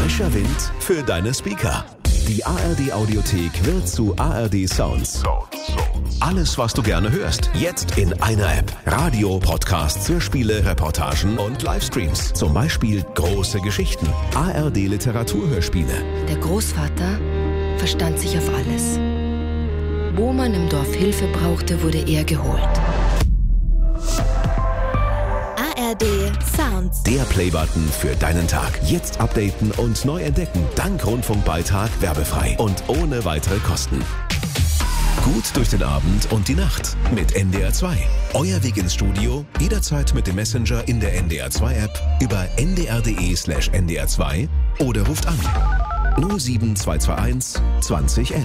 Frischer Wind für deine Speaker. Die ARD Audiothek wird zu ARD Sounds. Alles, was du gerne hörst, jetzt in einer App. Radio, Podcasts, Hörspiele, Reportagen und Livestreams. Zum Beispiel Große Geschichten, ARD Literaturhörspiele. Der Großvater verstand sich auf alles. Wo man im Dorf Hilfe brauchte, wurde er geholt. ARD Sounds. Der Playbutton für deinen Tag. Jetzt updaten und neu entdecken. Dank Rundfunkbeitrag werbefrei und ohne weitere Kosten. Gut durch den Abend und die Nacht mit NDR 2. Euer Weg ins Studio, jederzeit mit dem Messenger in der NDR 2 App über ndr.de/ndr2 oder ruft an 07221 2011.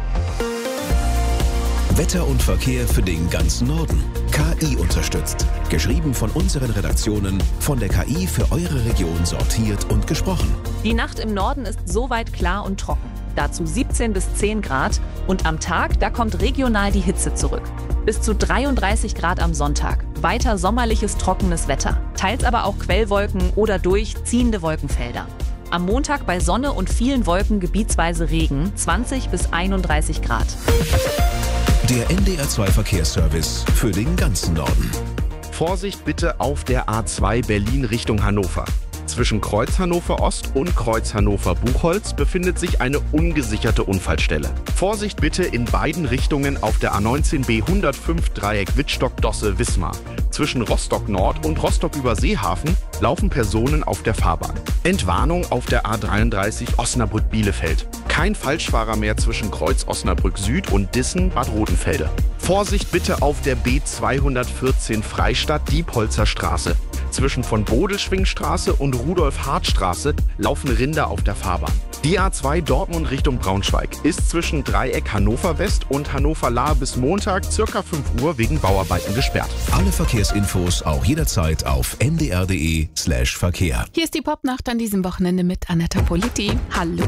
Wetter und Verkehr für den ganzen Norden. KI unterstützt. Geschrieben von unseren Redaktionen, von der KI für eure Region sortiert und gesprochen. Die Nacht im Norden ist soweit klar und trocken. Dazu 17 bis 10 Grad. Und am Tag, da kommt regional die Hitze zurück. Bis zu 33 Grad am Sonntag. Weiter sommerliches, trockenes Wetter. Teils aber auch Quellwolken oder durchziehende Wolkenfelder. Am Montag bei Sonne und vielen Wolken gebietsweise Regen. 20 bis 31 Grad. Der NDR 2 Verkehrsservice für den ganzen Norden. Vorsicht bitte auf der A2 Berlin Richtung Hannover. Zwischen Kreuz Hannover Ost und Kreuz Hannover Buchholz befindet sich eine ungesicherte Unfallstelle. Vorsicht bitte in beiden Richtungen auf der A19B 105 Dreieck Wittstock-Dosse-Wismar. Zwischen Rostock Nord und Rostock über Seehafen laufen Personen auf der Fahrbahn. Entwarnung auf der A33 Osnabrück-Bielefeld. Kein Falschfahrer mehr zwischen Kreuz Osnabrück Süd und Dissen-Bad Rotenfelde. Vorsicht bitte auf der B214 Freistadt-Diepholzer Straße. Zwischen von Bodelschwingstraße und Rudolf-Hart-Straße laufen Rinder auf der Fahrbahn. Die A2 Dortmund Richtung Braunschweig ist zwischen Dreieck Hannover West und Hannover Lahr bis Montag ca. 5 Uhr wegen Bauarbeiten gesperrt. Alle Verkehrsinfos auch jederzeit auf ndr.de/Verkehr. Hier ist die Popnacht an diesem Wochenende mit Anetta Politi. Hallo.